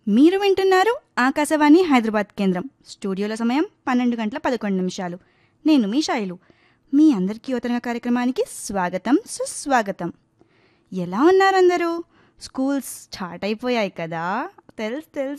మీరు వింటున్నారు ఆకాశవాణి హైదరాబాద్ కేంద్రం. స్టూడియోలో సమయం 12:11. నేను మీ శైలు. మీ అందరికీ యువతరంగ కార్యక్రమానికి స్వాగతం, సుస్వాగతం. ఎలా ఉన్నారందరూ? స్కూల్స్ స్టార్ట్ అయిపోయాయి కదా. తెలుసు